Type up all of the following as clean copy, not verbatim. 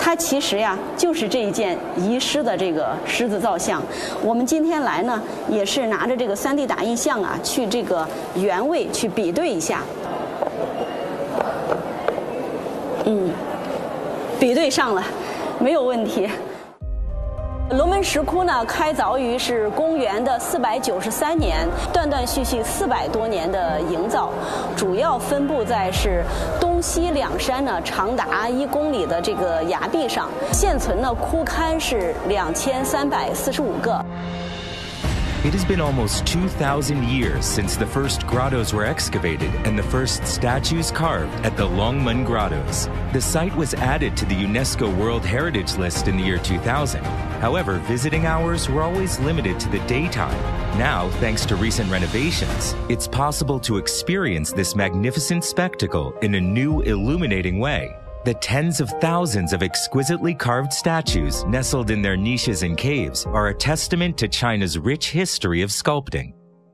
它其实呀就是这一件遗失的这个狮子造像。我们今天来呢，也是拿着这个3D 打印像啊，去这个原位去比对一下。比对上了，没有问题。龙门石窟呢，开凿于是公元的493年，断断续续400多年的营造，主要分布在是东西两山呢，长达1公里的这个崖壁上。现存的窟龛是2345个。 It has been almost 2,000 years since the first grottos were excavated and the first statues carved at the Longmen Grottos. The site was added to the UNESCO World Heritage List in the year 2000. However, visiting hours were always limited to the daytime. Now, thanks to recent renovations, it's possible to experience this magnificent spectacle in a new, illuminating way. The tens of thousands of exquisitely carved statues nestled in their niches and caves are a testament to China's rich history of sculpting.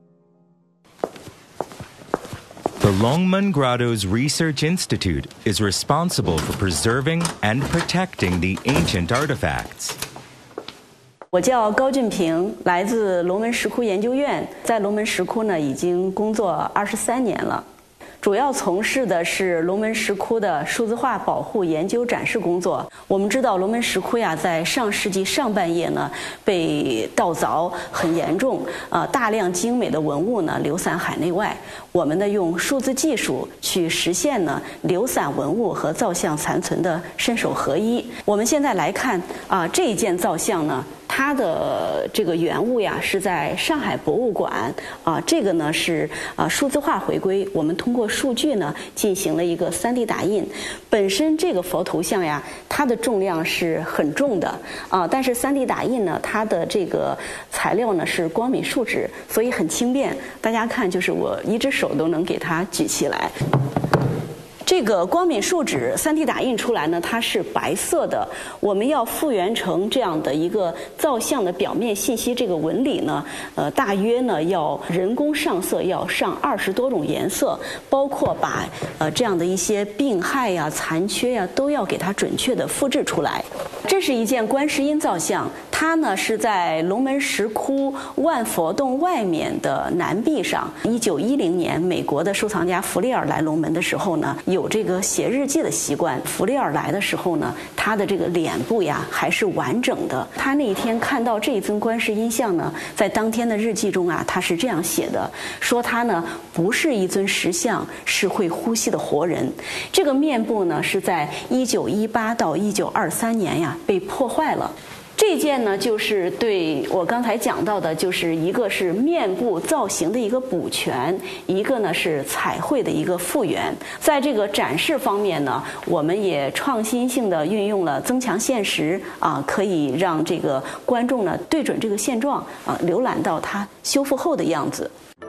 The Longmen Grottos Research Institute is responsible for preserving and protecting the ancient artifacts. 我叫高俊平，来自龙门石窟研究院，在龙门石窟呢已经工作23年了。主要从事的是龙门石窟的数字化保护研究展示工作。我们知道龙门石窟呀，在上世纪上半叶呢被盗凿很严重，大量精美的文物呢流散海内外。我们呢用数字技术去实现呢流散文物和造像残存的身手合一。我们现在来看这一件造像呢。它的这个原物呀是在上海博物馆这个呢是数字化回归，我们通过数据呢进行了一个3D 打印。本身这个佛头像呀，它的重量是很重的但是3D 打印呢，它的这个材料呢是光敏树脂，所以很轻便。大家看，就是我一只手都能给它举起来。这个光敏树脂3D 打印出来呢，它是白色的。我们要复原成这样的一个造像的表面信息，这个纹理呢，大约呢要人工上色，要上20多种颜色，包括把这样的一些病害呀、残缺呀，都要给它准确的复制出来。这是一件观世音造像，它呢是在龙门石窟万佛洞外面的南壁上。1910年，美国的收藏家弗利尔来龙门的时候呢，有这个写日记的习惯。弗利尔来的时候呢，他的这个脸部呀还是完整的。他那一天看到这一尊观世音像呢，在当天的日记中他是这样写的，说他呢不是一尊石像，是会呼吸的活人。这个面部呢是在1918到1923年呀被破坏了。这件呢，就是对我刚才讲到的，就是一个是面部造型的一个补全，一个呢是彩绘的一个复原。在这个展示方面呢，我们也创新性的运用了增强现实可以让这个观众呢对准这个现状浏览到它修复后的样子。